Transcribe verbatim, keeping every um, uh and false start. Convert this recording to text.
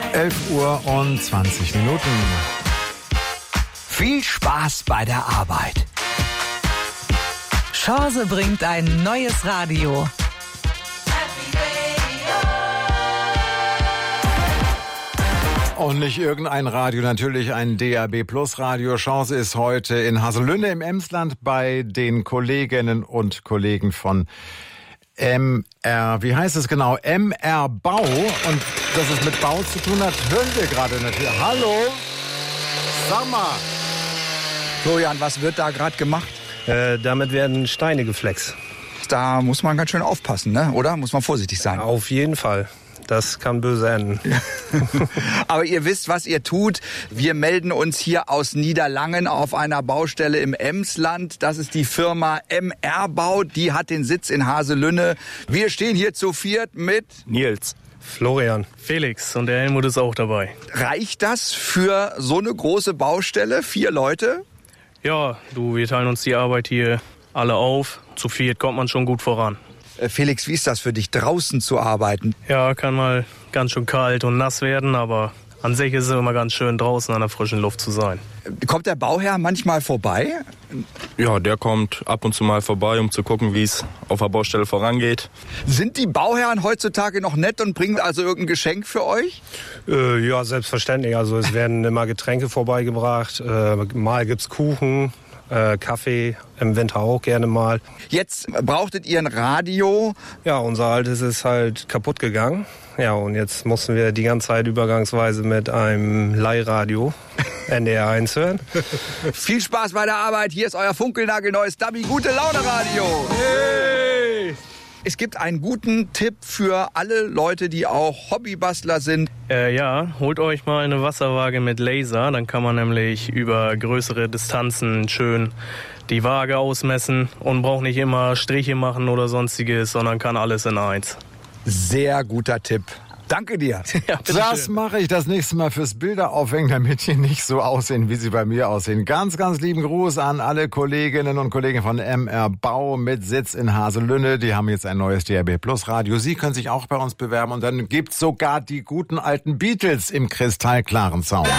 elf Uhr und zwanzig Minuten. Viel Spaß bei der Arbeit. Chance bringt ein neues Radio. Und nicht irgendein Radio, natürlich ein D A B Plus Radio. Chance ist heute in Haselünne im Emsland bei den Kolleginnen und Kollegen von M R, wie heißt es genau? M R Bau. Und dass es mit Bau zu tun hat, hören wir gerade natürlich. Hallo? Sag mal. Florian, was wird da gerade gemacht? Äh, damit werden Steine geflext. Da muss man ganz schön aufpassen, ne? Oder? Muss man vorsichtig sein. Auf jeden Fall. Das kann böse enden. Aber ihr wisst, was ihr tut. Wir melden uns hier aus Niederlangen auf einer Baustelle im Emsland. Das ist die Firma M R Bau. Die hat den Sitz in Haselünne. Wir stehen hier zu viert mit Nils, Florian, Felix und der Helmut ist auch dabei. Reicht das für so eine große Baustelle? Vier Leute? Ja, du, wir teilen uns die Arbeit hier alle auf. Zu viert kommt man schon gut voran. Felix, wie ist das für dich, draußen zu arbeiten? Ja, kann mal ganz schön kalt und nass werden, aber an sich ist es immer ganz schön, draußen an der frischen Luft zu sein. Kommt der Bauherr manchmal vorbei? Ja, der kommt ab und zu mal vorbei, um zu gucken, wie es auf der Baustelle vorangeht. Sind die Bauherren heutzutage noch nett und bringen also irgendein Geschenk für euch? Äh, ja, selbstverständlich. Also es werden immer Getränke vorbeigebracht. Äh, mal gibt's Kuchen. Äh, Kaffee, im Winter auch gerne mal. Jetzt brauchtet ihr ein Radio. Ja, unser altes ist halt kaputt gegangen. Ja, und jetzt mussten wir die ganze Zeit übergangsweise mit einem Leihradio N D R eins hören. Viel Spaß bei der Arbeit. Hier ist euer funkelnagelneues Dubby Gute Laune Radio. Hey! Es gibt einen guten Tipp für alle Leute, die auch Hobbybastler sind. Äh, ja, holt euch mal eine Wasserwaage mit Laser. Dann kann man nämlich über größere Distanzen schön die Waage ausmessen und braucht nicht immer Striche machen oder sonstiges, sondern kann alles in eins. Sehr guter Tipp. Danke dir. Ja, das mache ich das nächste Mal fürs Bilder aufhängen, damit die nicht so aussehen, wie sie bei mir aussehen. Ganz, ganz lieben Gruß an alle Kolleginnen und Kollegen von M R Bau mit Sitz in Haselünne. Die haben jetzt ein neues D A B Plus Radio. Sie können sich auch bei uns bewerben und dann gibt's sogar die guten alten Beatles im kristallklaren Sound.